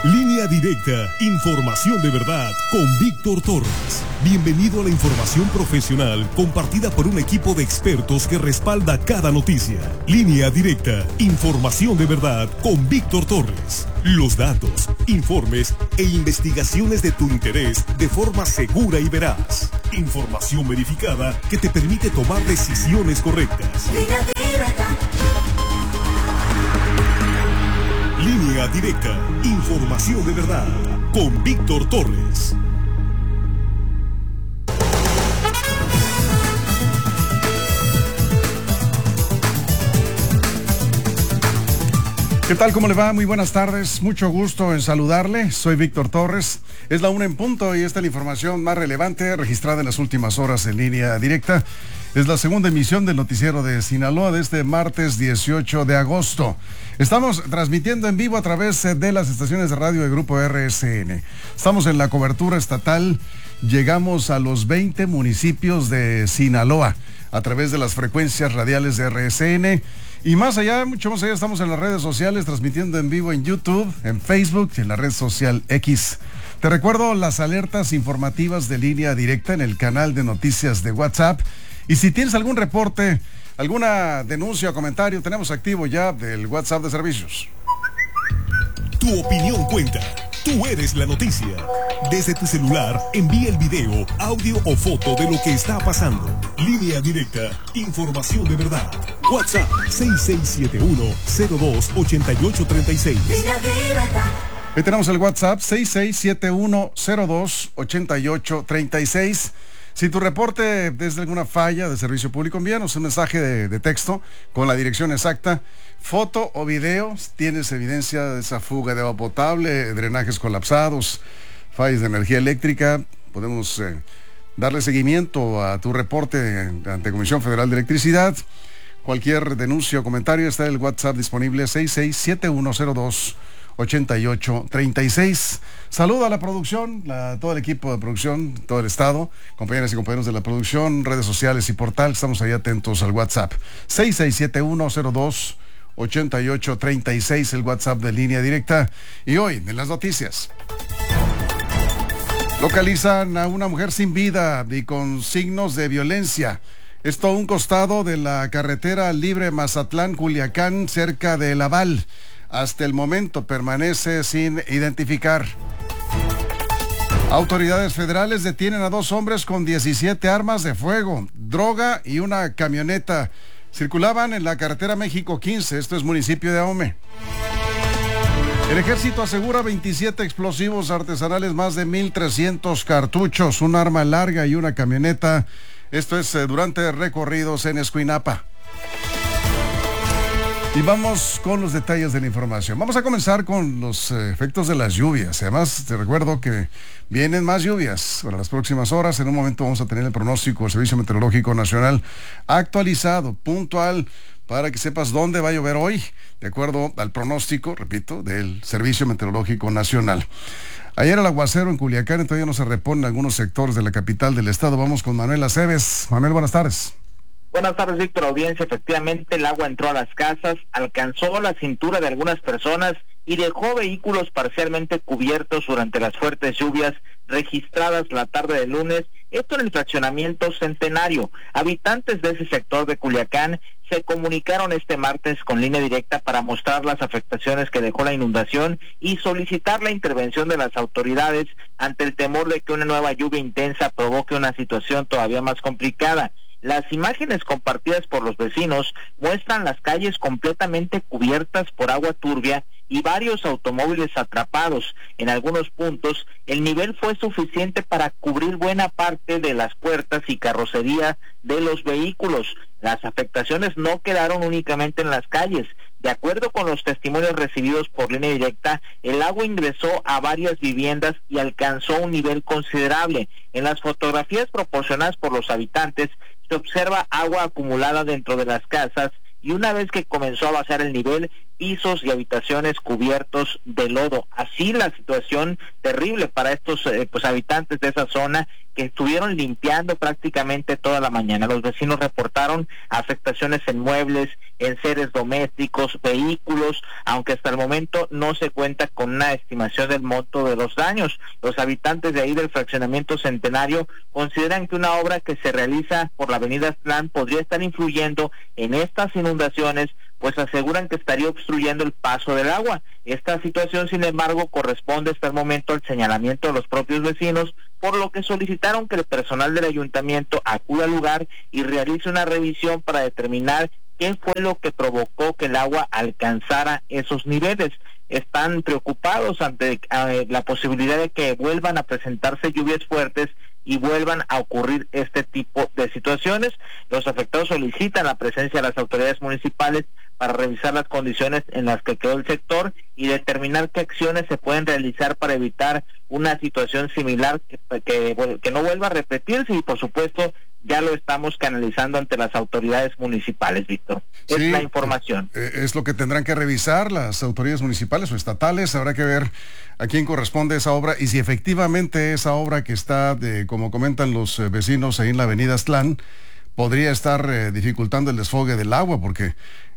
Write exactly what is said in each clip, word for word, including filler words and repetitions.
Línea Directa, información de verdad con Víctor Torres. Bienvenido a la información profesional compartida por un equipo de expertos que respalda cada noticia. Línea Directa, información de verdad con Víctor Torres. Los datos, informes e investigaciones de tu interés de forma segura y veraz. Información verificada que te permite tomar decisiones correctas. Línea Directa. Línea Directa, información de verdad, con Víctor Torres. ¿Qué tal? ¿Cómo le va? Muy buenas tardes, mucho gusto en saludarle. Soy Víctor Torres. Es la una en punto y esta es la información más relevante registrada en las últimas horas en Línea Directa. Es la segunda emisión del noticiero de Sinaloa de este martes dieciocho de agosto. Estamos transmitiendo en vivo a través de las estaciones de radio del Grupo R S N. Estamos en la cobertura estatal. Llegamos a los veinte municipios de Sinaloa a través de las frecuencias radiales de R S N. Y más allá, mucho más allá, estamos en las redes sociales transmitiendo en vivo en YouTube, en Facebook y en la red social X. Te recuerdo las alertas informativas de Línea Directa en el canal de noticias de WhatsApp. Y si tienes algún reporte, alguna denuncia o comentario, tenemos activo ya del WhatsApp de servicios. Tu opinión cuenta. Tú eres la noticia. Desde tu celular, envía el video, audio o foto de lo que está pasando. Línea Directa, información de verdad. WhatsApp seis seis siete uno, cero dos, ocho ocho tres seis. Línea Directa. Ahí tenemos el WhatsApp seis seis siete uno, cero dos, ocho ocho tres seis. Si tu reporte es de alguna falla de servicio público, envíanos un mensaje de, de texto con la dirección exacta, foto o video. Tienes evidencia de esa fuga de agua potable, drenajes colapsados, fallas de energía eléctrica. Podemos eh, darle seguimiento a tu reporte ante Comisión Federal de Electricidad. Cualquier denuncia o comentario está en el WhatsApp disponible seis seis siete uno cero dos, ocho ocho tres seis. Saludo a la producción, a todo el equipo de producción, todo el estado, compañeras y compañeros de la producción, redes sociales y portal. Estamos ahí atentos al WhatsApp seis seis siete uno cero dos, ocho ocho tres seis, el WhatsApp de Línea Directa. Y hoy, en las noticias, localizan a una mujer sin vida y con signos de violencia. Esto a un costado de la carretera libre Mazatlán-Culiacán, cerca de Laval. Hasta el momento permanece sin identificar. Autoridades federales detienen a dos hombres con diecisiete armas de fuego, droga y una camioneta. Circulaban en la carretera México quince, esto es municipio de Ahome. El ejército asegura veintisiete explosivos artesanales, más de mil trescientos cartuchos, un arma larga y una camioneta. Esto es eh, durante recorridos en Escuinapa. Y vamos con los detalles de la información. Vamos a comenzar con los eh, efectos de las lluvias. Además, te recuerdo que vienen más lluvias para las próximas horas. En un momento vamos a tener el pronóstico del Servicio Meteorológico Nacional actualizado, puntual, para que sepas dónde va a llover hoy, de acuerdo al pronóstico, repito, del Servicio Meteorológico Nacional. Ayer el aguacero en Culiacán todavía no se repone en algunos sectores de la capital del estado. Vamos con Manuel Aceves. Manuel, buenas tardes. Buenas tardes, Víctor, audiencia. Efectivamente, el agua entró a las casas, alcanzó la cintura de algunas personas y dejó vehículos parcialmente cubiertos durante las fuertes lluvias registradas la tarde del lunes, esto en el fraccionamiento Centenario. Habitantes de ese sector de Culiacán se comunicaron este martes con Línea Directa para mostrar las afectaciones que dejó la inundación y solicitar la intervención de las autoridades ante el temor de que una nueva lluvia intensa provoque una situación todavía más complicada. Las imágenes compartidas por los vecinos muestran las calles completamente cubiertas por agua turbia y varios automóviles atrapados. En algunos puntos, el nivel fue suficiente para cubrir buena parte de las puertas y carrocería de los vehículos. Las afectaciones no quedaron únicamente en las calles. De acuerdo con los testimonios recibidos por Línea Directa, el agua ingresó a varias viviendas y alcanzó un nivel considerable. En las fotografías proporcionadas por los habitantes, se observa agua acumulada dentro de las casas y una vez que comenzó a bajar el nivel, pisos y habitaciones cubiertos de lodo. Así la situación terrible para estos eh, pues habitantes de esa zona que estuvieron limpiando prácticamente toda la mañana. Los vecinos reportaron afectaciones en muebles, enseres domésticos, vehículos, aunque hasta el momento no se cuenta con una estimación del monto de los daños. Los habitantes de ahí del fraccionamiento Centenario consideran que una obra que se realiza por la avenida Aztlán podría estar influyendo en estas inundaciones, pues aseguran que estaría obstruyendo el paso del agua. Esta situación, sin embargo, corresponde hasta el momento al señalamiento de los propios vecinos, por lo que solicitaron que el personal del ayuntamiento acuda al lugar y realice una revisión para determinar qué fue lo que provocó que el agua alcanzara esos niveles. Están preocupados ante eh, la posibilidad de que vuelvan a presentarse lluvias fuertes y vuelvan a ocurrir este tipo de situaciones. Los afectados solicitan la presencia de las autoridades municipales para revisar las condiciones en las que quedó el sector y determinar qué acciones se pueden realizar para evitar una situación similar que, que, que no vuelva a repetirse, y por supuesto ya lo estamos canalizando ante las autoridades municipales, Víctor. Sí, es la información. Es lo que tendrán que revisar las autoridades municipales o estatales. Habrá que ver a quién corresponde esa obra y si efectivamente esa obra que está, de, como comentan los vecinos ahí en la avenida Aztlán, podría estar eh, dificultando el desfogue del agua, porque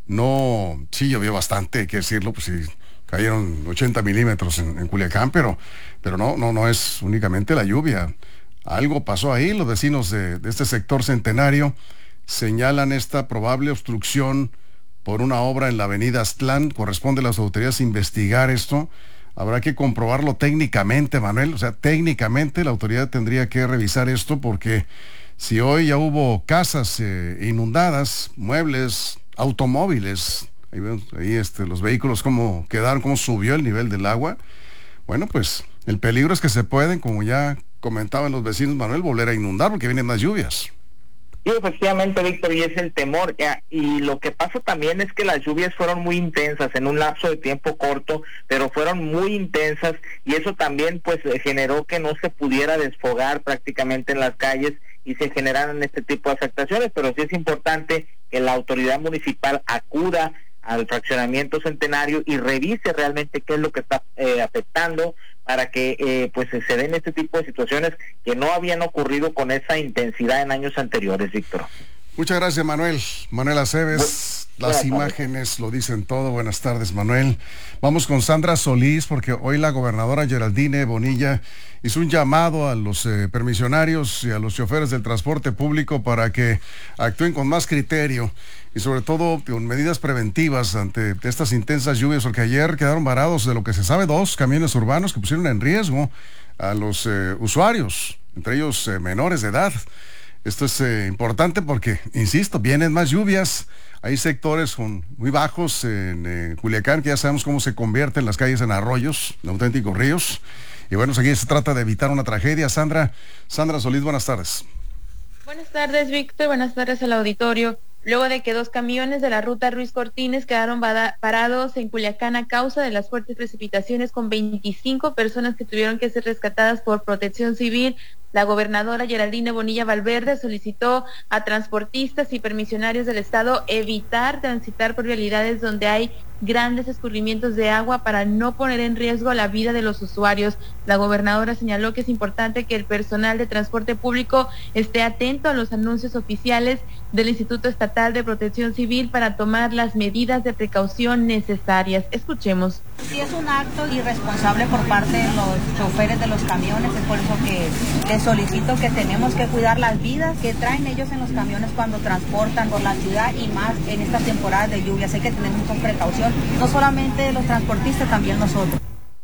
no, sí llovió bastante, hay que decirlo, pues sí, cayeron ochenta milímetros en, en Culiacán, pero, pero no, no, no es únicamente la lluvia. Algo pasó ahí. Los vecinos de, de este sector Centenario señalan esta probable obstrucción por una obra en la avenida Aztlán. Corresponde a las autoridades investigar esto. Habrá que comprobarlo técnicamente, Manuel. O sea, técnicamente la autoridad tendría que revisar esto, porque si hoy ya hubo casas eh, inundadas, muebles, automóviles, ahí vemos ahí este, los vehículos cómo quedaron, cómo subió el nivel del agua. Bueno, pues el peligro es que se pueden, como ya comentaban los vecinos, Manuel, volver a inundar porque vienen más lluvias. Sí, efectivamente, Víctor, y es el temor. Ya, y lo que pasa también es que las lluvias fueron muy intensas en un lapso de tiempo corto, pero fueron muy intensas, y eso también pues generó que no se pudiera desfogar prácticamente en las calles y se generaran este tipo de afectaciones. Pero sí es importante que la autoridad municipal acuda al fraccionamiento Centenario y revise realmente qué es lo que está eh, afectando, para que eh, pues se den este tipo de situaciones que no habían ocurrido con esa intensidad en años anteriores, Víctor. Muchas gracias, Manuel. Manuel Aceves, Bu las imágenes lo dicen todo. Buenas tardes, Manuel. Vamos con Sandra Solís, porque hoy la gobernadora Geraldine Bonilla hizo un llamado a los eh, permisionarios y a los choferes del transporte público para que actúen con más criterio y sobre todo con medidas preventivas ante estas intensas lluvias, porque ayer quedaron varados, de lo que se sabe, dos camiones urbanos que pusieron en riesgo a los eh, usuarios, entre ellos eh, menores de edad. Esto es eh, importante porque, insisto, vienen más lluvias. Hay sectores con, muy bajos en eh, Culiacán, que ya sabemos cómo se convierten las calles en arroyos, en auténticos ríos. Y bueno, aquí se trata de evitar una tragedia. Sandra, Sandra Solís, buenas tardes. Buenas tardes, Víctor. Buenas tardes al auditorio. Luego de que dos camiones de la ruta Ruiz Cortines quedaron parados en Culiacán a causa de las fuertes precipitaciones, con veinticinco personas que tuvieron que ser rescatadas por Protección Civil, la gobernadora Geraldine Bonilla Valverde solicitó a transportistas y permisionarios del estado evitar transitar por vialidades donde hay grandes escurrimientos de agua para no poner en riesgo la vida de los usuarios. La gobernadora señaló que es importante que el personal de transporte público esté atento a los anuncios oficiales del Instituto Estatal de Protección Civil para tomar las medidas de precaución necesarias. Escuchemos. Sí, es un acto irresponsable por parte de los choferes de los camiones, es por eso que les solicito que tenemos que cuidar las vidas que traen ellos en los camiones cuando transportan por la ciudad, y más en estas temporadas de lluvias. Hay que tener mucha precaución, no solamente los transportistas, también nosotros.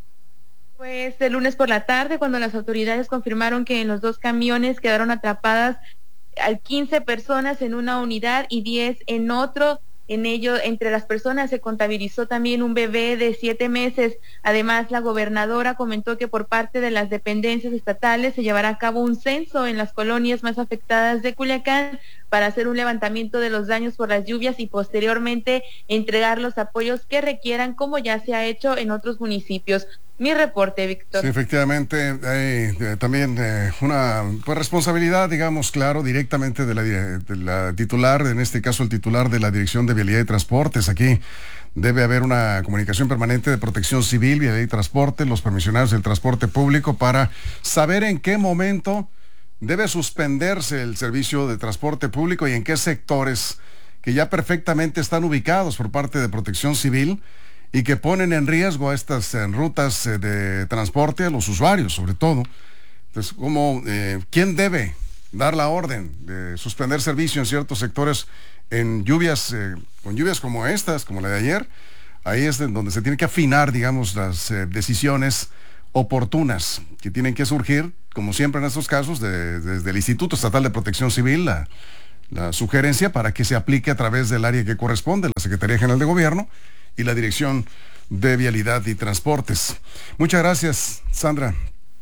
Pues el lunes por la tarde, cuando las autoridades confirmaron que en los dos camiones quedaron atrapadas a quince personas en una unidad y diez en otro. En ello, entre las personas se contabilizó también un bebé de siete meses. Además, la gobernadora comentó que por parte de las dependencias estatales se llevará a cabo un censo en las colonias más afectadas de Culiacán para hacer un levantamiento de los daños por las lluvias y posteriormente entregar los apoyos que requieran, como ya se ha hecho en otros municipios. Mi reporte, Víctor. Sí, efectivamente, hay eh, también eh, una pues, responsabilidad, digamos, claro, directamente de la, de la titular, en este caso el titular de la Dirección de Vialidad y Transportes. Aquí debe haber una comunicación permanente de Protección Civil, Vialidad y Transporte, los permisionarios del transporte público, para saber en qué momento debe suspenderse el servicio de transporte público y en qué sectores que ya perfectamente están ubicados por parte de Protección Civil y que ponen en riesgo a estas eh, rutas eh, de transporte, a los usuarios sobre todo. Entonces, ¿cómo, eh, ¿quién debe dar la orden de suspender servicio en ciertos sectores en lluvias, eh, con lluvias como estas, como la de ayer? Ahí es donde se tienen que afinar, digamos, las eh, decisiones oportunas que tienen que surgir, como siempre en estos casos, de, desde el Instituto Estatal de Protección Civil, la, la sugerencia para que se aplique a través del área que corresponde, la Secretaría General de Gobierno y la Dirección de Vialidad y Transportes. Muchas gracias, Sandra.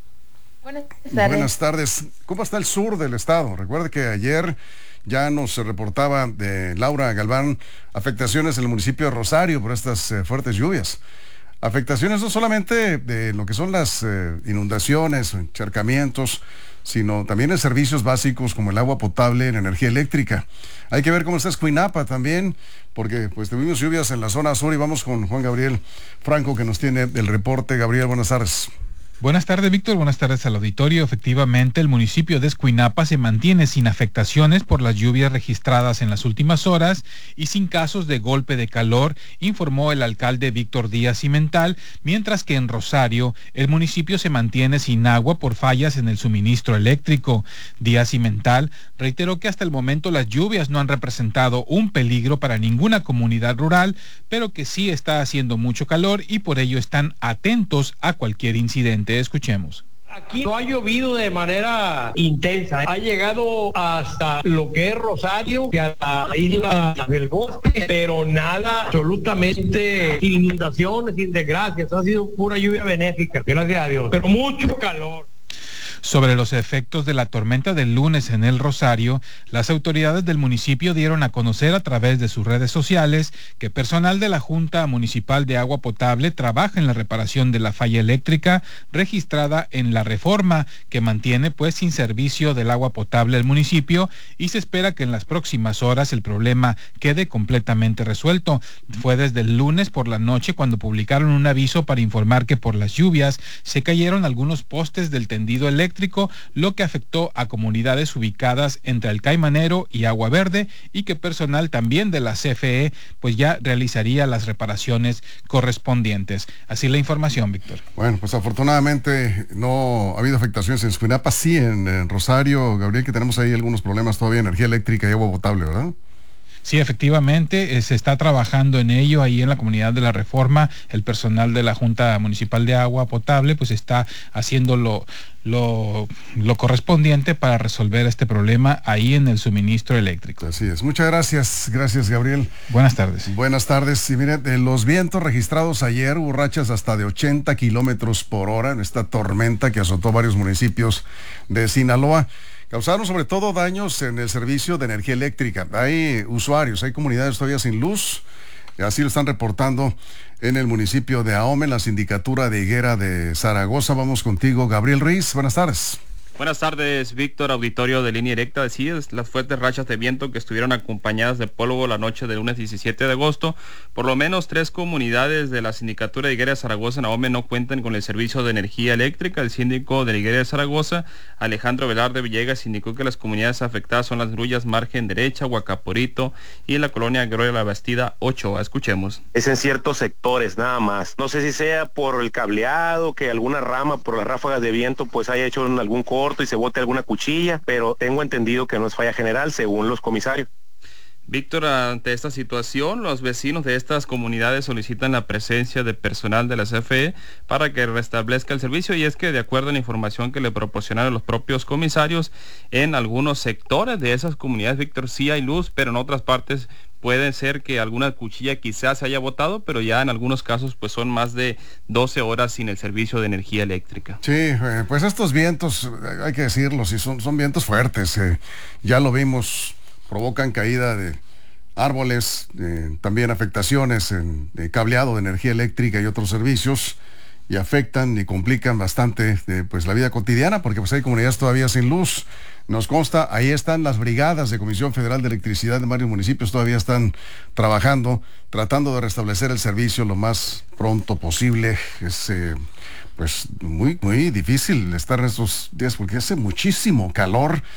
Buenas tardes. Buenas tardes. ¿Cómo está el sur del estado? Recuerde que ayer ya nos reportaba de Laura Galván afectaciones en el municipio de Rosario por estas eh, fuertes lluvias. Afectaciones no solamente de lo que son las eh, inundaciones, encharcamientos, sino también en servicios básicos como el agua potable, en energía eléctrica. Hay que ver cómo está Escuinapa también, porque pues tuvimos lluvias en la zona sur y vamos con Juan Gabriel Franco que nos tiene el reporte. Gabriel, buenas tardes. Buenas tardes, Víctor. Buenas tardes al auditorio. Efectivamente, el municipio de Escuinapa se mantiene sin afectaciones por las lluvias registradas en las últimas horas y sin casos de golpe de calor, informó el alcalde Víctor Díaz Cimental, mientras que en Rosario el municipio se mantiene sin agua por fallas en el suministro eléctrico. Díaz Cimental reiteró que hasta el momento las lluvias no han representado un peligro para ninguna comunidad rural, pero que sí está haciendo mucho calor y por ello están atentos a cualquier incidente. Escuchemos. Aquí no ha llovido de manera intensa, ha llegado hasta lo que es Rosario y a la isla del Bosque, pero nada, absolutamente sin inundaciones, sin desgracias, ha sido pura lluvia benéfica, gracias a Dios, pero mucho calor. Sobre los efectos de la tormenta del lunes en el Rosario, las autoridades del municipio dieron a conocer a través de sus redes sociales que personal de la Junta Municipal de Agua Potable trabaja en la reparación de la falla eléctrica registrada en La Reforma, que mantiene pues sin servicio del agua potable el municipio, y se espera que en las próximas horas el problema quede completamente resuelto. Fue desde el lunes por la noche cuando publicaron un aviso para informar que por las lluvias se cayeron algunos postes del tendido eléctrico, lo que afectó a comunidades ubicadas entre el Caimanero y Agua Verde, y que personal también de la C F E pues ya realizaría las reparaciones correspondientes. Así la información, Víctor. Bueno, pues afortunadamente no ha habido afectaciones en Escuinapa, sí en, en Rosario, Gabriel, que tenemos ahí algunos problemas todavía, energía eléctrica y agua potable, ¿verdad? Sí, efectivamente, eh, se está trabajando en ello ahí en la comunidad de La Reforma. El personal de la Junta Municipal de Agua Potable pues está haciendo lo, lo, lo correspondiente para resolver este problema ahí en el suministro eléctrico. Así es. Muchas gracias. Gracias, Gabriel. Buenas tardes. Buenas tardes. Y mire, de los vientos registrados ayer, hubo rachas hasta de ochenta kilómetros por hora en esta tormenta que azotó varios municipios de Sinaloa. Causaron sobre todo daños en el servicio de energía eléctrica. Hay usuarios, hay comunidades todavía sin luz. Así lo están reportando en el municipio de Ahome, en la sindicatura de Higuera de Zaragoza. Vamos contigo, Gabriel Ruiz. Buenas tardes. Buenas tardes, Víctor, auditorio de Línea Directa. Así es, las fuertes rachas de viento que estuvieron acompañadas de polvo la noche del lunes diecisiete de agosto. Por lo menos tres comunidades de la sindicatura de Higuera de Zaragoza en Ahome no cuentan con el servicio de energía eléctrica. El síndico de Higuera de Zaragoza, Alejandro Velarde Villegas, indicó que las comunidades afectadas son las Grullas Margen Derecha, Huacaporito y la colonia Gloria La Bastida ocho. Escuchemos. Es en ciertos sectores nada más. No sé si sea por el cableado, que alguna rama por las ráfagas de viento pues haya hecho algún corte y se bote alguna cuchilla, pero tengo entendido que no es falla general según los comisarios. Víctor, ante esta situación, los vecinos de estas comunidades solicitan la presencia de personal de la C F E para que restablezca el servicio, y es que de acuerdo a la información que le proporcionaron los propios comisarios, en algunos sectores de esas comunidades, Víctor, sí hay luz, pero en otras partes puede ser que alguna cuchilla quizás se haya botado, pero ya en algunos casos pues son más de doce horas sin el servicio de energía eléctrica. Sí, eh, pues estos vientos, hay que decirlo, sí, son, son vientos fuertes, eh, ya lo vimos, provocan caída de árboles, eh, también afectaciones en eh, cableado de energía eléctrica y otros servicios, y afectan y complican bastante eh, pues la vida cotidiana, porque pues hay comunidades todavía sin luz. Nos consta, ahí están las brigadas de Comisión Federal de Electricidad de varios municipios, todavía están trabajando, tratando de restablecer el servicio lo más pronto posible. Es eh, pues muy, muy difícil estar en estos días porque hace muchísimo calor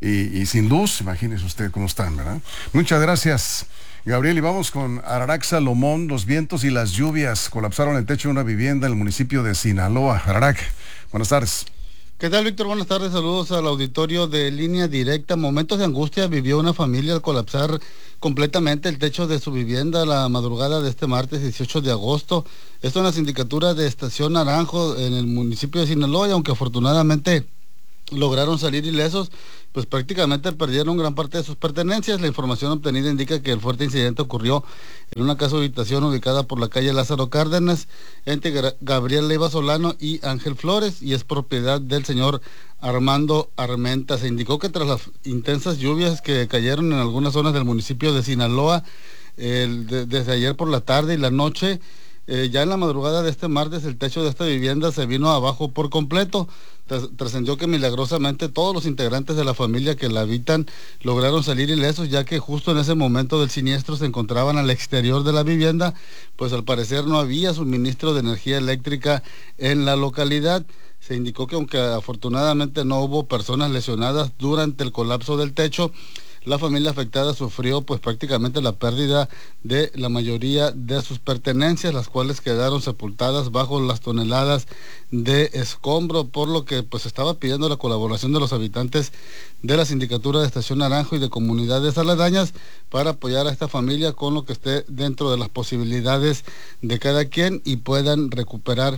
y, y sin luz, imagínese usted cómo están, ¿verdad? Muchas gracias, Gabriel, y vamos con Ararac Salomón. Los vientos y las lluvias colapsaron el techo de una vivienda en el municipio de Sinaloa. Ararac, buenas tardes. ¿Qué tal, Víctor? Buenas tardes, saludos al auditorio de Línea Directa. Momentos de angustia vivió una familia al colapsar completamente el techo de su vivienda la madrugada de este martes dieciocho de agosto. Esto en la sindicatura de Estación Naranjo en el municipio de Sinaloa, y aunque afortunadamente lograron salir ilesos, pues prácticamente perdieron gran parte de sus pertenencias. La información obtenida indica que el fuerte incidente ocurrió en una casa habitación ubicada por la calle Lázaro Cárdenas entre Gabriel Leiva Solano y Ángel Flores, y es propiedad del señor Armando Armenta. Se indicó que tras las intensas lluvias que cayeron en algunas zonas del municipio de Sinaloa el, de, desde ayer por la tarde y la noche, Eh, ya en la madrugada de este martes el techo de esta vivienda se vino abajo por completo. Tras, trascendió que milagrosamente todos los integrantes de la familia que la habitan lograron salir ilesos, ya que justo en ese momento del siniestro se encontraban al exterior de la vivienda, pues al parecer no había suministro de energía eléctrica en la localidad. Se indicó que aunque afortunadamente no hubo personas lesionadas durante el colapso del techo, la familia afectada sufrió pues prácticamente la pérdida de la mayoría de sus pertenencias, las cuales quedaron sepultadas bajo las toneladas de escombro, por lo que pues estaba pidiendo la colaboración de los habitantes de la sindicatura de Estación Naranjo y de comunidades aledañas para apoyar a esta familia con lo que esté dentro de las posibilidades de cada quien y puedan recuperar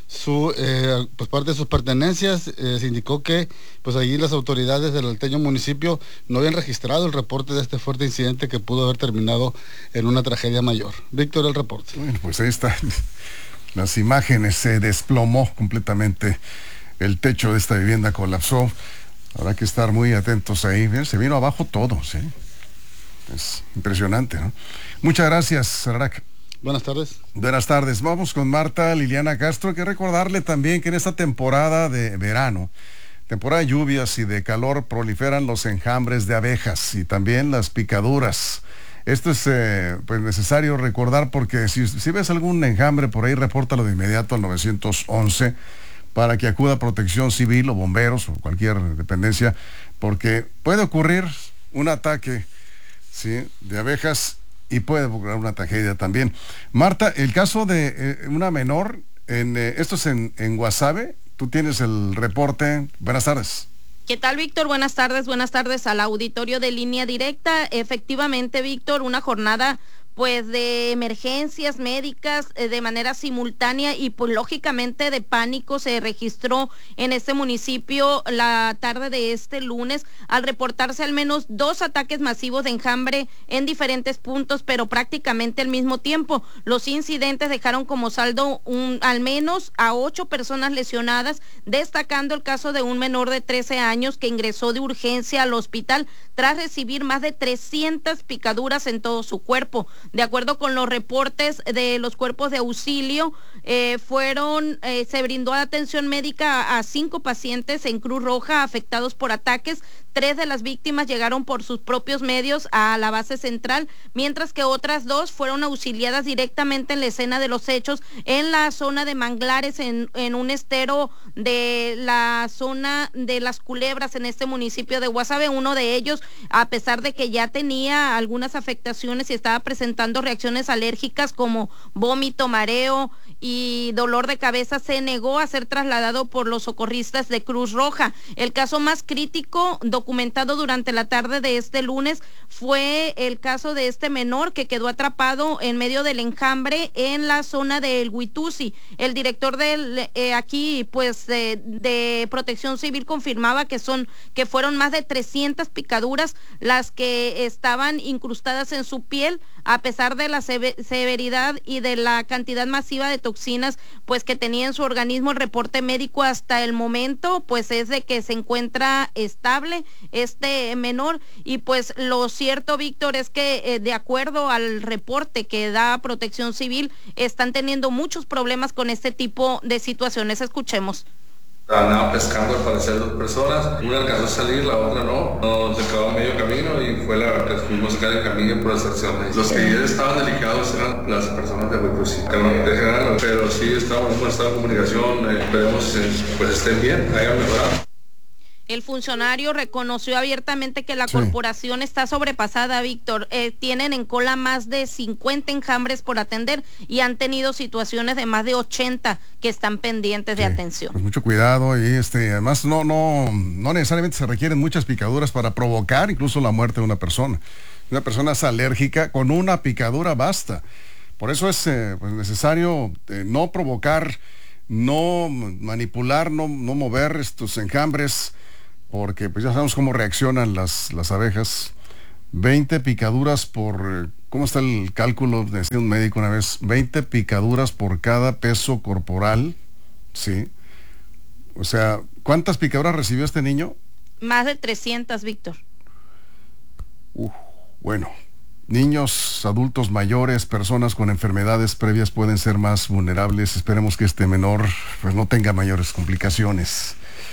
su eh, pues parte de sus pertenencias. Eh, se indicó que pues allí las autoridades del alteño municipio no habían registrado el reporte de este fuerte incidente que pudo haber terminado en una tragedia mayor. Víctor, el reporte. Bueno, pues ahí están las imágenes. Se desplomó completamente el techo de esta vivienda, colapsó. Habrá que estar muy atentos ahí. Bien, se vino abajo todo, ¿sí? Es impresionante, ¿no? Muchas gracias, Ararac. Buenas tardes. Buenas tardes. Vamos con Marta Liliana Castro. Hay que recordarle también que en esta temporada de verano, temporada de lluvias y de calor, proliferan los enjambres de abejas y también las picaduras. Esto es eh, pues necesario recordar, porque si, si ves algún enjambre por ahí, repórtalo de inmediato al nueve once para que acuda Protección Civil o bomberos o cualquier dependencia, porque puede ocurrir un ataque, ¿sí?, de abejas y puede ocurrir una tragedia también. Marta, el caso de eh, una menor, en, eh, esto es en, en Guasave, tú tienes el reporte. Buenas tardes. ¿Qué tal, Víctor? Buenas tardes, buenas tardes al auditorio de Línea Directa. Efectivamente, Víctor, una jornada pues de emergencias médicas eh, de manera simultánea y pues lógicamente de pánico se registró en este municipio la tarde de este lunes al reportarse al menos dos ataques masivos de enjambre en diferentes puntos, pero prácticamente al mismo tiempo. Los incidentes dejaron como saldo un, al menos a ocho personas lesionadas, destacando el caso de un menor de trece años que ingresó de urgencia al hospital tras recibir más de trescientas picaduras en todo su cuerpo. De acuerdo con los reportes de los cuerpos de auxilio, eh, fueron, eh, se brindó atención médica a, a cinco pacientes en Cruz Roja afectados por ataques. Tres de las víctimas llegaron por sus propios medios a la base central, mientras que otras dos fueron auxiliadas directamente en la escena de los hechos en la zona de manglares, en, en un estero de la zona de Las Culebras en este municipio de Guasave. Uno de ellos, a pesar de que ya tenía algunas afectaciones y estaba presentando reacciones alérgicas como vómito, mareo y dolor de cabeza, se negó a ser trasladado por los socorristas de Cruz Roja. El caso más crítico documentado durante la tarde de este lunes fue el caso de este menor que quedó atrapado en medio del enjambre en la zona del Huitusi. El director del eh, aquí pues eh, de Protección Civil confirmaba que son que fueron más de trescientas picaduras las que estaban incrustadas en su piel, a pesar de la severidad y de la cantidad masiva de toxinas pues que tenía en su organismo. El reporte médico hasta el momento pues es de que se encuentra estable este menor, y pues lo cierto, Víctor, es que eh, de acuerdo al reporte que da Protección Civil, están teniendo muchos problemas con este tipo de situaciones. Escuchemos. Andaba pescando al parecer dos personas, una alcanzó a salir, la otra no, nos quedó a medio camino y fue la que fuimos a sacar el camino por extracciones. Los que ya estaban delicados eran las personas de Huitusi, que no te dejaron, pero sí estamos en un estado de comunicación, eh, esperemos eh, pues estén bien, hayan mejorado. El funcionario reconoció abiertamente que la sí. corporación está sobrepasada, Víctor. Eh, tienen en cola más de cincuenta enjambres por atender y han tenido situaciones de más de ochenta que están pendientes sí. de atención. Pues mucho cuidado y este, además no, no, no necesariamente se requieren muchas picaduras para provocar incluso la muerte de una persona. Una persona es alérgica, con una picadura basta. Por eso es eh, pues necesario eh, no provocar, no manipular, no, no mover estos enjambres, porque pues ya sabemos cómo reaccionan las, las abejas. veinte picaduras por, ¿cómo está el cálculo? Decía un médico una vez, veinte picaduras por cada peso corporal, ¿sí? O sea, ¿cuántas picaduras recibió este niño? Más de trescientas, Víctor. Uf, bueno, niños, adultos mayores, personas con enfermedades previas pueden ser más vulnerables. Esperemos que este menor pues no tenga mayores complicaciones.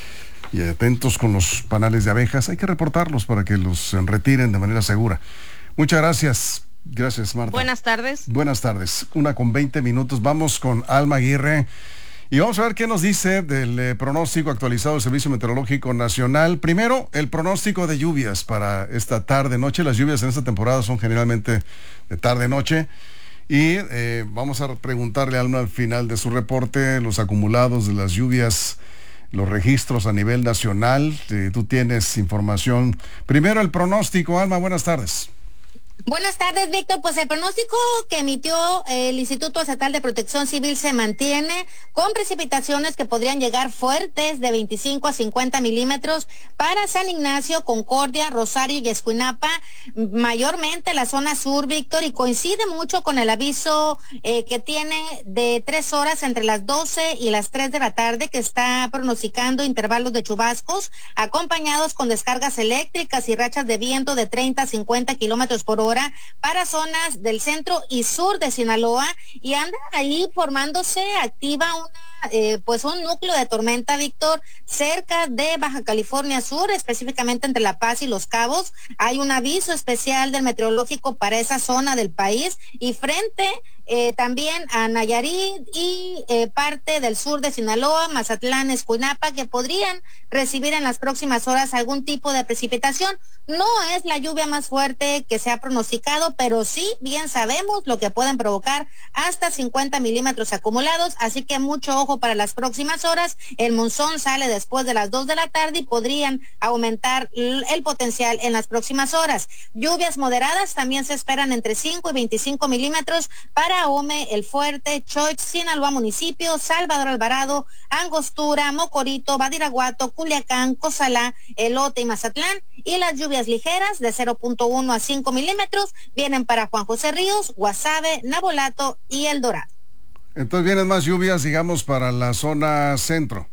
Y atentos con los panales de abejas, hay que reportarlos para que los retiren de manera segura. Muchas gracias. Gracias, Marta. Buenas tardes. Buenas tardes. Una con veinte minutos. Vamos con Alma Aguirre y vamos a ver qué nos dice del eh, pronóstico actualizado del Servicio Meteorológico Nacional. Primero, el pronóstico de lluvias para esta tarde-noche. Las lluvias en esta temporada son generalmente de tarde-noche. Y eh, vamos a preguntarle a Alma al final de su reporte los acumulados de las lluvias, los registros a nivel nacional. Eh, tú tienes información. Primero el pronóstico, Alma, buenas tardes. Buenas tardes, Víctor. Pues el pronóstico que emitió el Instituto Estatal de Protección Civil se mantiene, con precipitaciones que podrían llegar fuertes de veinticinco a cincuenta milímetros para San Ignacio, Concordia, Rosario y Escuinapa, mayormente la zona sur, Víctor, y coincide mucho con el aviso eh, que tiene de tres horas entre las doce y las tres de la tarde, que está pronosticando intervalos de chubascos acompañados con descargas eléctricas y rachas de viento de treinta a cincuenta kilómetros por hora para zonas del centro y sur de Sinaloa, y anda ahí formándose activa una eh, pues un núcleo de tormenta, Víctor, cerca de Baja California Sur, específicamente entre La Paz y Los Cabos. Hay un aviso especial del meteorológico para esa zona del país, y frente Eh, también a Nayarit y eh, parte del sur de Sinaloa, Mazatlán, Escuinapa, que podrían recibir en las próximas horas algún tipo de precipitación. No es la lluvia más fuerte que se ha pronosticado, pero sí bien sabemos lo que pueden provocar hasta cincuenta milímetros acumulados, así que mucho ojo para las próximas horas. El monzón sale después de las dos de la tarde y podrían aumentar el potencial en las próximas horas. Lluvias moderadas también se esperan entre cinco y veinticinco milímetros para Ahome, El Fuerte, Choix, Sinaloa Municipio, Salvador Alvarado, Angostura, Mocorito, Badiraguato, Culiacán, Cozalá, Elote y Mazatlán. Y las lluvias ligeras de cero punto uno a cinco milímetros vienen para Juan José Ríos, Guasave, Nabolato y El Dorado. Entonces vienen más lluvias, digamos, para la zona centro.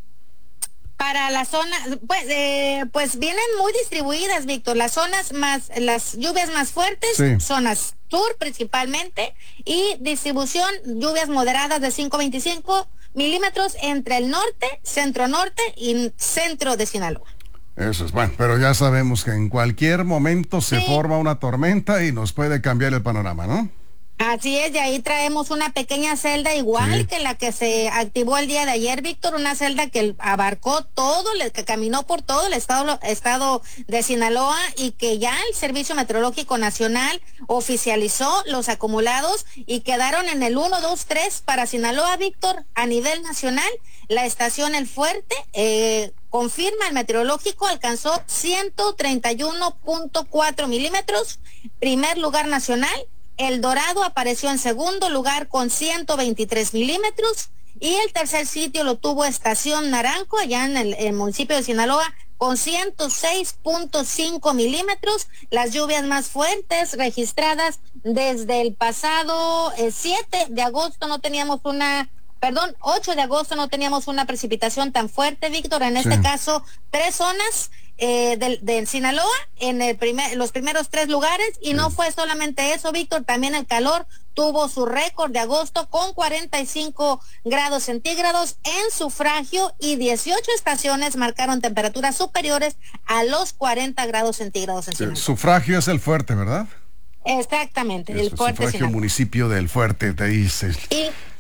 Para la zona, pues, eh, pues vienen muy distribuidas, Víctor. Las zonas más, las lluvias más fuertes, sí. Zonas sur principalmente, y distribución, lluvias moderadas de cinco a veinticinco milímetros entre el norte, centro norte y centro de Sinaloa. Eso es bueno, pero ya sabemos que en cualquier momento se sí. forma una tormenta y nos puede cambiar el panorama, ¿no? Así es, de ahí traemos una pequeña celda igual sí. que la que se activó el día de ayer, Víctor, una celda que abarcó todo, que caminó por todo el estado, estado de Sinaloa, y que ya el Servicio Meteorológico Nacional oficializó los acumulados y quedaron en el uno, dos, tres para Sinaloa, Víctor. A nivel nacional, la estación El Fuerte, eh, confirma el meteorológico, alcanzó ciento treinta y uno punto cuatro milímetros, primer lugar nacional. El Dorado apareció en segundo lugar con ciento veintitrés milímetros, y el tercer sitio lo tuvo Estación Naranjo, allá en el, el municipio de Sinaloa, con ciento seis punto cinco milímetros, las lluvias más fuertes registradas desde el pasado eh, siete de agosto. No teníamos una, perdón, ocho de agosto no teníamos una precipitación tan fuerte, Víctor. En este sí. caso, tres zonas Eh, de, de Sinaloa en el primer, los primeros tres lugares, y sí. no fue solamente eso, Víctor, también el calor tuvo su récord de agosto con cuarenta y cinco grados centígrados en sufragio, y dieciocho estaciones marcaron temperaturas superiores a los cuarenta grados centígrados en Sinaloa. El sufragio es El Fuerte, ¿verdad? Exactamente, Eso, el Fuerte. Sufragio Sinaloa. Municipio del Fuerte, te dice. Y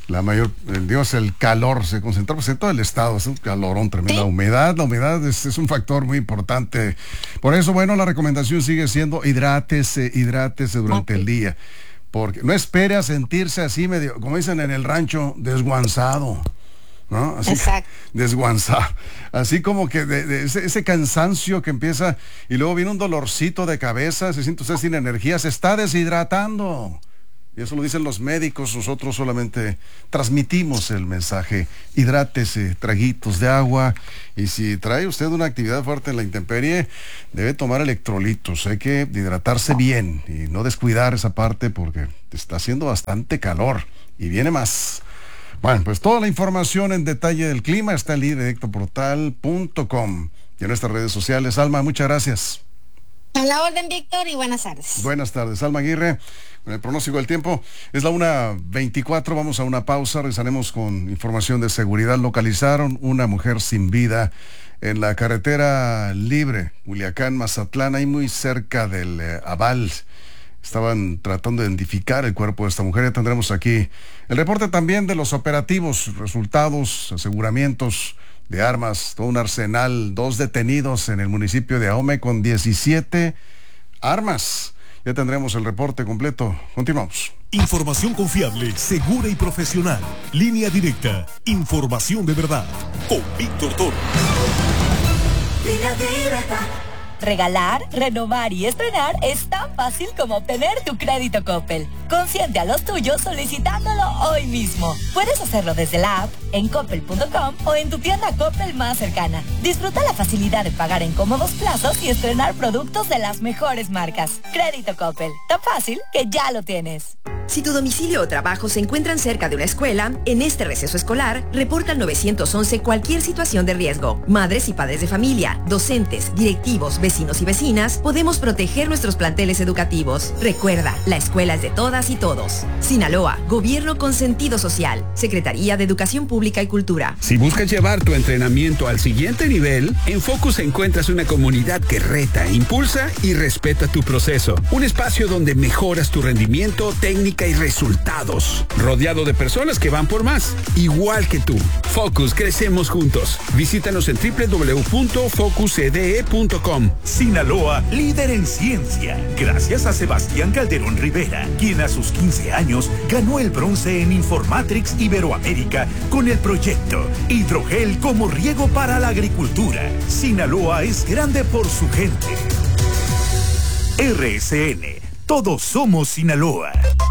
La mayor, Dios, el calor se concentra pues, en todo el estado, es un calorón tremendo. La humedad, la humedad es, es un factor muy importante. Por eso, bueno, la recomendación sigue siendo hidrátese, hidrátese durante okay. el día. Porque no espere a sentirse así medio, como dicen en el rancho, desguanzado. ¿No? Así, Exacto. desguanzado. Así como que de, de ese, ese cansancio que empieza y luego viene un dolorcito de cabeza, se siente usted sin energía, se está deshidratando. Y eso lo dicen los médicos, nosotros solamente transmitimos el mensaje. Hidrátese, traguitos de agua, y si trae usted una actividad fuerte en la intemperie, debe tomar electrolitos, hay que hidratarse bien y no descuidar esa parte porque está haciendo bastante calor y viene más. Bueno, pues toda la información en detalle del clima está en línea directa portal punto com y en nuestras redes sociales. Alma, muchas gracias. A la orden, Víctor, y buenas tardes. Buenas tardes, Alma Aguirre. Con el pronóstico del tiempo, es la una veinticuatro, vamos a una pausa, regresaremos con información de seguridad. Localizaron una mujer sin vida en la carretera libre, Culiacán, Mazatlán, ahí muy cerca del eh, Aval. Estaban tratando de identificar el cuerpo de esta mujer. Ya tendremos aquí el reporte también de los operativos, resultados, aseguramientos de armas, todo un arsenal, dos detenidos en el municipio de Ahome con diecisiete armas. Ya tendremos el reporte completo. Continuamos. Información confiable, segura y profesional. Línea directa. Información de verdad. Con Víctor Torres. Línea directa. Regalar, renovar y estrenar es tan fácil como obtener tu crédito Coppel. Consiente a los tuyos solicitándolo hoy mismo. Puedes hacerlo desde la app, en coppel punto com o en tu tienda Coppel más cercana. Disfruta la facilidad de pagar en cómodos plazos y estrenar productos de las mejores marcas. Crédito Coppel, tan fácil que ya lo tienes. Si tu domicilio o trabajo se encuentran cerca de una escuela, en este receso escolar, reporta al nueve once cualquier situación de riesgo. Madres y padres de familia, docentes, directivos, vecinos y vecinas, podemos proteger nuestros planteles educativos. Recuerda, la escuela es de todas y todos. Sinaloa, Gobierno con sentido social. Secretaría de Educación Pública y Cultura. Si buscas llevar tu entrenamiento al siguiente nivel, en Focus encuentras una comunidad que reta, impulsa y respeta tu proceso. Un espacio donde mejoras tu rendimiento, técnica y resultados. Rodeado de personas que van por más, igual que tú. Focus, crecemos juntos. Visítanos en doble u doble u doble u punto focus c d e punto com. Sinaloa, líder en ciencia. Gracias a Sebastián Calderón Rivera, quien a sus quince años ganó el bronce en Informatrix Iberoamérica con el proyecto Hidrogel como riego para la agricultura. Sinaloa es grande por su gente. R S N, todos somos Sinaloa.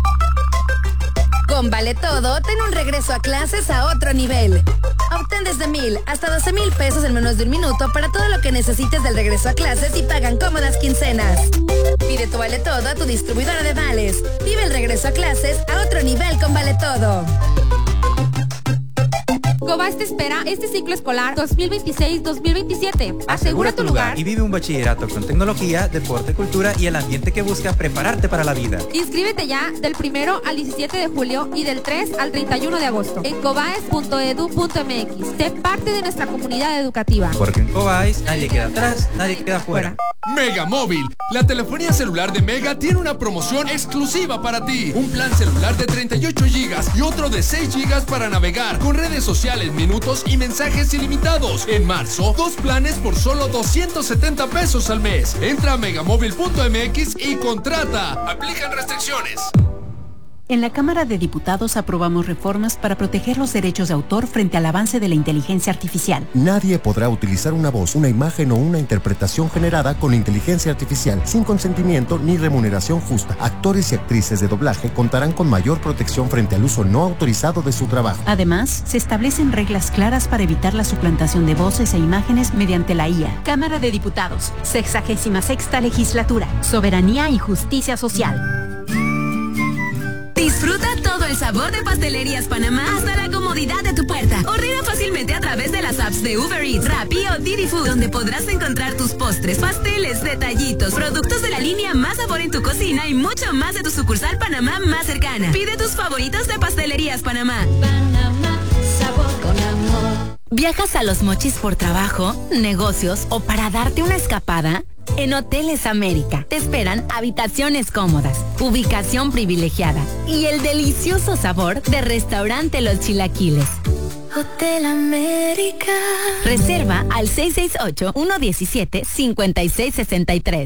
Con Vale Todo, ten un regreso a clases a otro nivel. Obtén desde mil hasta doce mil pesos en menos de un minuto para todo lo que necesites del regreso a clases y pagan cómodas quincenas. Pide tu Vale Todo a tu distribuidora de vales. Vive el regreso a clases a otro nivel con Vale Todo. Cobás te espera este ciclo escolar dos mil veintiséis dos mil veintisiete. Asegura tu lugar y vive un bachillerato con tecnología, deporte, cultura y el ambiente que busca prepararte para la vida. Inscríbete ya del primero al diecisiete de julio y del tres al treinta y uno de agosto en cobaes punto edu punto m x. Sé parte de nuestra comunidad educativa. Porque en Cobaes nadie queda atrás, nadie queda fuera. Mega Móvil, la telefonía celular de Mega tiene una promoción exclusiva para ti. Un plan celular de treinta y ocho gigas y otro de seis gigas para navegar con redes sociales, minutos y mensajes ilimitados. En marzo, dos planes por solo doscientos setenta pesos al mes. Entra a megamóvil punto m x y contrata. Aplican restricciones. En la Cámara de Diputados aprobamos reformas para proteger los derechos de autor frente al avance de la inteligencia artificial. Nadie podrá utilizar una voz, una imagen o una interpretación generada con inteligencia artificial sin consentimiento ni remuneración justa. Actores y actrices de doblaje contarán con mayor protección frente al uso no autorizado de su trabajo. Además, se establecen reglas claras para evitar la suplantación de voces e imágenes mediante la I A. Cámara de Diputados, sexagésima sexta legislatura. Soberanía y justicia social. Disfruta todo el sabor de Pastelerías Panamá hasta la comodidad de tu puerta. Ordena fácilmente a través de las apps de Uber Eats, Rappi o Didi Food, donde podrás encontrar tus postres, pasteles, detallitos, productos de la línea Más Sabor en tu cocina y mucho más de tu sucursal Panamá más cercana. Pide tus favoritos de Pastelerías Panamá. Panamá, sabor con amor. ¿Viajas a Los Mochis por trabajo, negocios o para darte una escapada? En Hoteles América te esperan habitaciones cómodas, ubicación privilegiada y el delicioso sabor de restaurante Los Chilaquiles. Hotel América. Reserva al seis seis ocho, uno uno siete, cinco seis seis tres.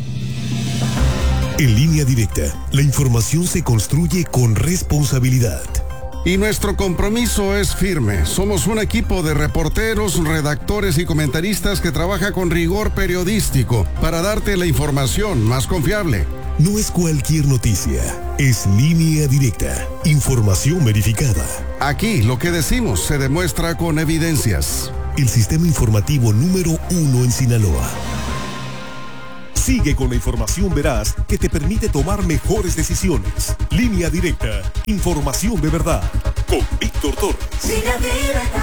En Línea Directa, la información se construye con responsabilidad. Y nuestro compromiso es firme. Somos un equipo de reporteros, redactores y comentaristas que trabaja con rigor periodístico para darte la información más confiable. No es cualquier noticia, es Línea Directa, información verificada. Aquí lo que decimos se demuestra con evidencias. El sistema informativo número uno en Sinaloa. Sigue con la información veraz que te permite tomar mejores decisiones. Línea Directa, información de verdad. Con Víctor Torres. Línea Directa.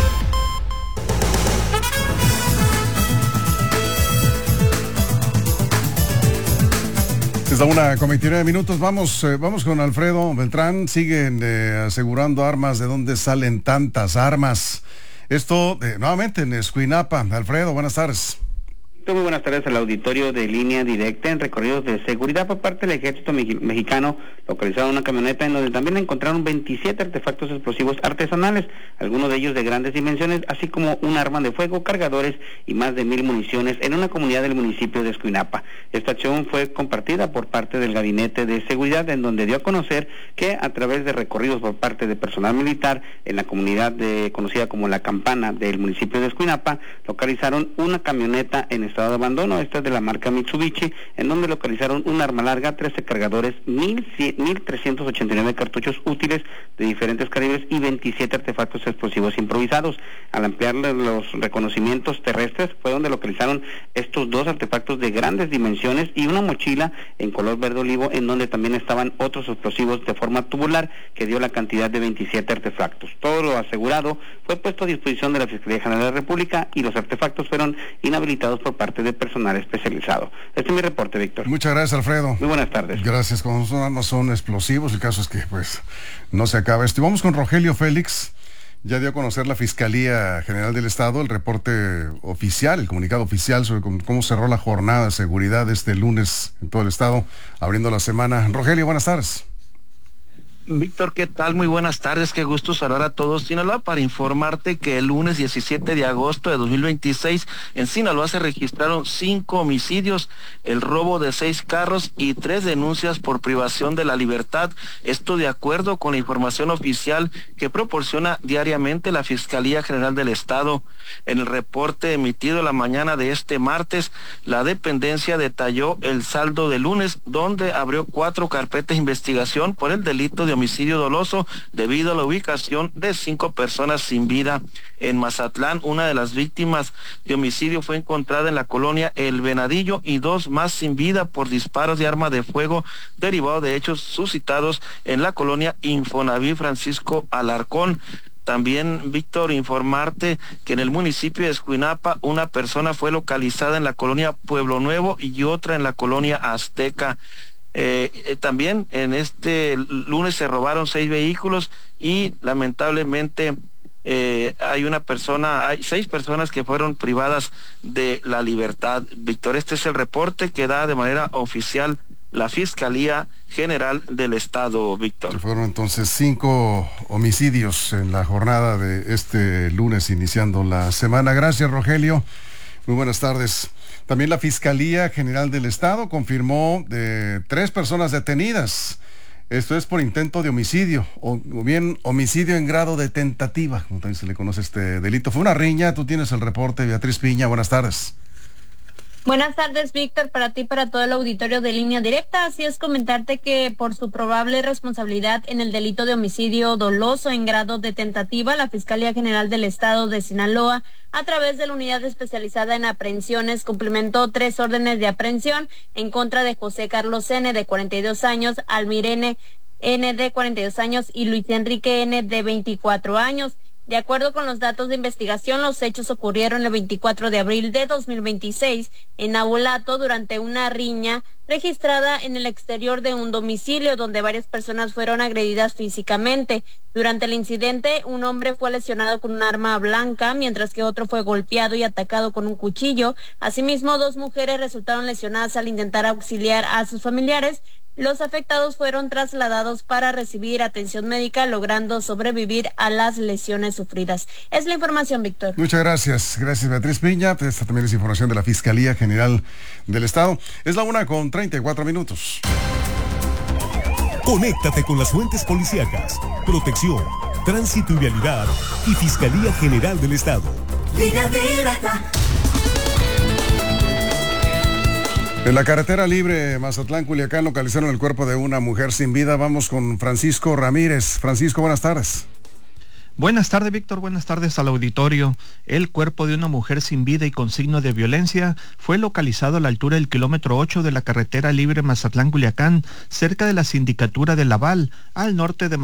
Es la una con veintinueve minutos. Vamos, eh, vamos con Alfredo Beltrán. Siguen eh, asegurando armas. ¿De dónde salen tantas armas? Esto eh, nuevamente en Escuinapa. Alfredo, buenas tardes. Muy buenas tardes al auditorio de Línea Directa. En recorridos de seguridad por parte del ejército mexicano localizaron una camioneta en donde también encontraron veintisiete artefactos explosivos artesanales, algunos de ellos de grandes dimensiones, así como un arma de fuego, cargadores y más de mil municiones en una comunidad del municipio de Escuinapa. Esta acción fue compartida por parte del Gabinete de Seguridad, en donde dio a conocer que a través de recorridos por parte de personal militar en la comunidad de, conocida como La Campana del municipio de Escuinapa, localizaron una camioneta en estado de abandono. Esta es de la marca Mitsubishi, en donde localizaron un arma larga, trece cargadores, mil trescientos ochenta y nueve cartuchos útiles de diferentes calibres y veintisiete artefactos explosivos improvisados. Al ampliar los reconocimientos terrestres fue donde localizaron estos dos artefactos de grandes dimensiones y una mochila en color verde olivo, en donde también estaban otros explosivos de forma tubular, que dio la cantidad de veintisiete artefactos. Todo lo asegurado fue puesto a disposición de la Fiscalía General de la República y los artefactos fueron inhabilitados por parte de personal especializado. Este es mi reporte, Víctor. Muchas gracias, Alfredo. Muy buenas tardes. Gracias. Como son armas, son explosivos. El caso es que pues no se acaba esto. Y vamos con Rogelio Félix. Ya dio a conocer la Fiscalía General del Estado el reporte oficial, el comunicado oficial sobre cómo cerró la jornada de seguridad este lunes en todo el estado, abriendo la semana. Rogelio, buenas tardes. Víctor, ¿qué tal? Muy buenas tardes, qué gusto saludar a todos. Sinaloa, para informarte que el lunes diecisiete de agosto de dos mil veintiséis en Sinaloa se registraron cinco homicidios, el robo de seis carros y tres denuncias por privación de la libertad. Esto de acuerdo con la información oficial que proporciona diariamente la Fiscalía General del Estado. En el reporte emitido la mañana de este martes, la dependencia detalló el saldo de lunes, donde abrió cuatro carpetas de investigación por el delito de homicidio doloso debido a la ubicación de cinco personas sin vida. En Mazatlán, una de las víctimas de homicidio fue encontrada en la colonia El Venadillo y dos más sin vida por disparos de arma de fuego derivado de hechos suscitados en la colonia Infonavit Francisco Alarcón. También, Víctor, informarte que en el municipio de Escuinapa una persona fue localizada en la colonia Pueblo Nuevo y otra en la colonia Azteca. Eh, eh, también en este lunes se robaron seis vehículos y lamentablemente eh, hay una persona, hay seis personas que fueron privadas de la libertad. Víctor, este es el reporte que da de manera oficial la Fiscalía General del Estado, Víctor. Fueron entonces cinco homicidios en la jornada de este lunes iniciando la semana. Gracias, Rogelio. Muy buenas tardes. También la Fiscalía General del Estado confirmó de tres personas detenidas. Esto es por intento de homicidio, o, o bien homicidio en grado de tentativa, como también se le conoce este delito. Fue una riña, tú tienes el reporte, Beatriz Piña, buenas tardes. Buenas tardes, Víctor, para ti y para todo el auditorio de Línea Directa. Así es, comentarte que por su probable responsabilidad en el delito de homicidio doloso en grado de tentativa, la Fiscalía General del Estado de Sinaloa, a través de la Unidad Especializada en Aprehensiones, cumplimentó tres órdenes de aprehensión en contra de José Carlos N., de cuarenta y dos años, Almirene N., de cuarenta y dos años, y Luis Enrique N., de veinticuatro años, De acuerdo con los datos de investigación, los hechos ocurrieron el veinticuatro de abril de dos mil veintiséis en Abolato durante una riña registrada en el exterior de un domicilio donde varias personas fueron agredidas físicamente. Durante el incidente, un hombre fue lesionado con un arma blanca, mientras que otro fue golpeado y atacado con un cuchillo. Asimismo, dos mujeres resultaron lesionadas al intentar auxiliar a sus familiares. Los afectados fueron trasladados para recibir atención médica, logrando sobrevivir a las lesiones sufridas. Es la información, Víctor. Muchas gracias. Gracias, Beatriz Piña. Esta también es información de la Fiscalía General del Estado. Es la una con treinta y cuatro minutos. Conéctate con las fuentes policíacas, protección, tránsito y vialidad y Fiscalía General del Estado. Línea directa. En la carretera libre Mazatlán-Culiacán localizaron el cuerpo de una mujer sin vida. Vamos con Francisco Ramírez. Francisco, buenas tardes. Buenas tardes, Víctor. Buenas tardes al auditorio. El cuerpo de una mujer sin vida y con signo de violencia fue localizado a la altura del kilómetro ocho de la carretera libre Mazatlán-Culiacán, cerca de la sindicatura de Laval, al norte de